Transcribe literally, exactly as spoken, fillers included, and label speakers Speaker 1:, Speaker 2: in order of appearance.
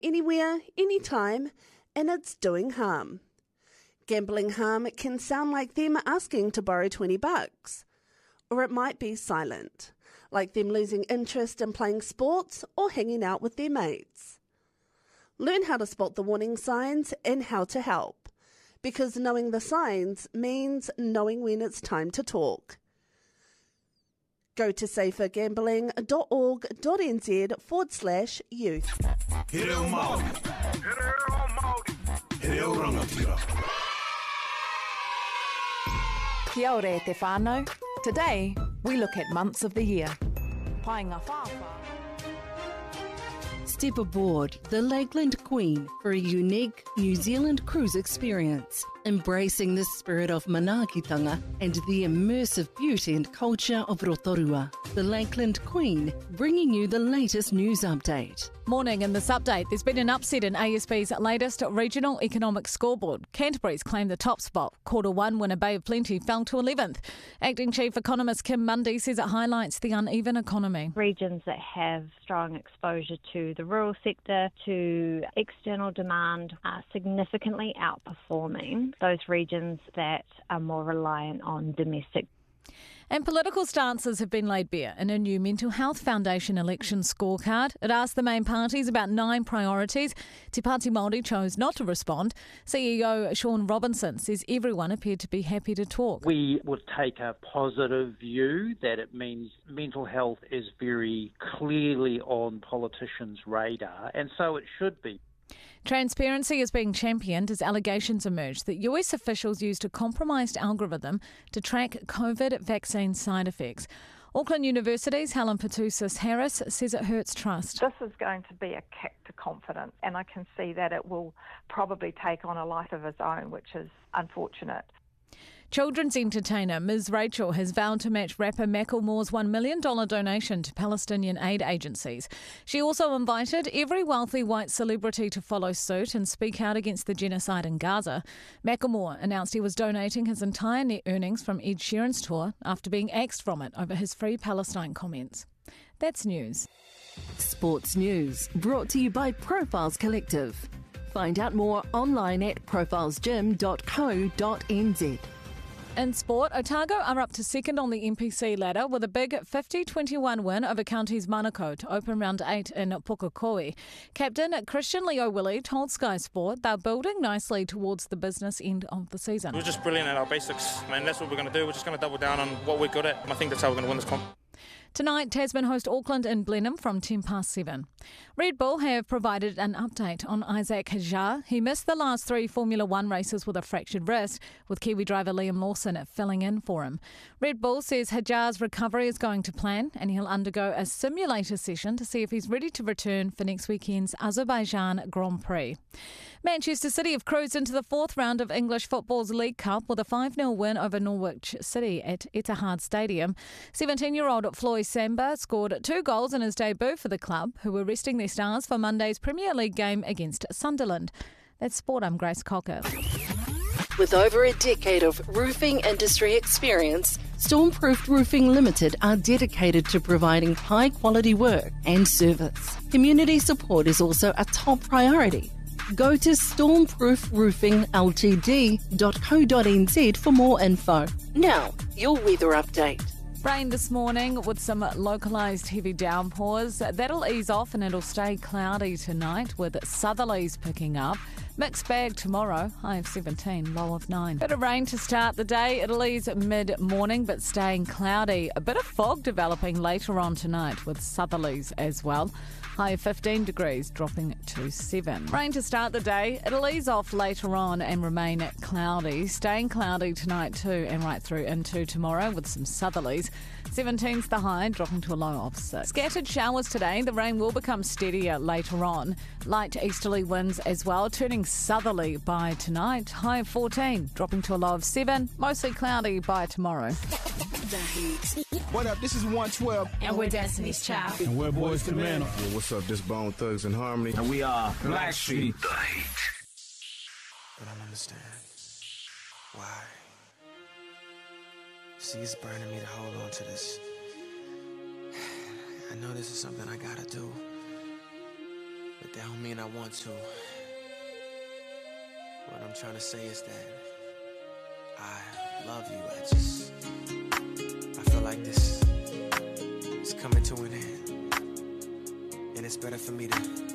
Speaker 1: anywhere, anytime, and it's doing harm. Gambling harm can sound like them asking to borrow twenty bucks. Or it might be silent, like them losing interest in playing sports or hanging out with their mates. Learn how to spot the warning signs and how to help, because knowing the signs means knowing when it's time to talk. Go to safergambling.org.nz forward slash youth.
Speaker 2: He reo Māori. He reo rangatira.
Speaker 3: Kia ora te whānau. Today, we look at months of the year. Painga whāwha.
Speaker 4: Step aboard the Lakeland Queen for a unique New Zealand cruise experience, embracing the spirit of manaakitanga and the immersive beauty and culture of Rotorua. The Lakeland Queen, bringing you the latest news update.
Speaker 3: Morning. In this update, there's been an upset in A S B's latest regional economic scoreboard. Canterbury's claimed the top spot. Quarter one winner Bay of Plenty fell to eleventh. Acting Chief Economist Kim Mundy says it highlights the uneven economy.
Speaker 5: Regions that have strong exposure to the rural sector, to external demand, are significantly outperforming those regions that are more reliant on domestic.
Speaker 3: And political stances have been laid bare in a new Mental Health Foundation election scorecard. It asked the main parties about nine priorities. Te Pāti Māori chose not to respond. C E O Sean Robinson says everyone appeared to be happy to talk.
Speaker 6: We would take a positive view that it means mental health is very clearly on politicians' radar, and so it should be.
Speaker 3: Transparency is being championed as allegations emerge that U S officials used a compromised algorithm to track COVID vaccine side effects. Auckland University's Helen Patoussis-Harris says it hurts trust.
Speaker 7: This is going to be a kick to confidence, and I can see that it will probably take on a life of its own, which is unfortunate.
Speaker 3: Children's entertainer Miz Rachel has vowed to match rapper Macklemore's one million dollars donation to Palestinian aid agencies. She also invited every wealthy white celebrity to follow suit and speak out against the genocide in Gaza. Macklemore announced he was donating his entire net earnings from Ed Sheeran's tour after being axed from it over his Free Palestine comments. That's news.
Speaker 4: Sports news brought to you by Profiles Collective. Find out more online at profiles gym dot co dot n z.
Speaker 3: In sport, Otago are up to second on the N P C ladder with a big fifty twenty-one win over Counties Manukau to open round eight in Pukekohe. Captain Christian Leo Willie told Sky Sport they're building nicely towards the business end of the season.
Speaker 8: We're just brilliant at our basics. I mean, that's what we're going to do. We're just going to double down on what we're good at. I think that's how we're going to win this comp.
Speaker 3: Tonight, Tasman host Auckland in Blenheim from ten past seven. Red Bull have provided an update on Isaac Hajar. He missed the last three Formula One races with a fractured wrist, with Kiwi driver Liam Lawson filling in for him. Red Bull says Hajar's recovery is going to plan, and he'll undergo a simulator session to see if he's ready to return for next weekend's Azerbaijan Grand Prix. Manchester City have cruised into the fourth round of English football's League Cup with a five nil win over Norwich City at Etihad Stadium. seventeen-year-old Floyd Samba scored two goals in his debut for the club, who were resting their stars for Monday's Premier League game against Sunderland. That's Sport, I'm Grace Cocker.
Speaker 4: With over a decade of roofing industry experience, Stormproof Roofing Limited are dedicated to providing high-quality work and service. Community support is also a top priority. Go to stormproof roofing l t d dot co dot n z for more info. Now, your weather update.
Speaker 3: Rain this morning with some localised heavy downpours. That'll ease off and it'll stay cloudy tonight with southerlies picking up. Mixed bag tomorrow, high of seventeen, low of nine. Bit of rain to start the day. It'll ease mid-morning but staying cloudy. A bit of fog developing later on tonight with southerlies as well. High of fifteen degrees, dropping to seven. Rain to start the day. It'll ease off later on and remain cloudy. Staying cloudy tonight too and right through into tomorrow with some southerlies. seventeen's the high, dropping to a low of six. Scattered showers today. The rain will become steadier later on. Light easterly winds as well, turning southerly by tonight. High of fourteen, dropping to a low of seven. Mostly cloudy by tomorrow.
Speaker 2: What up? This is one twelve.
Speaker 3: And we're Destiny's Child.
Speaker 2: And we're Boys to Men.
Speaker 9: Yo, what's up? This Bone Thugs and Harmony.
Speaker 2: And we are Blackstreet.
Speaker 9: The Heat.
Speaker 10: I don't understand. Why? See, it's burning me to hold on to this. I know this is something I gotta do. But that don't mean I want to. What I'm trying to say is that I love you. I just, I feel like this is coming to an end. And it's better for me to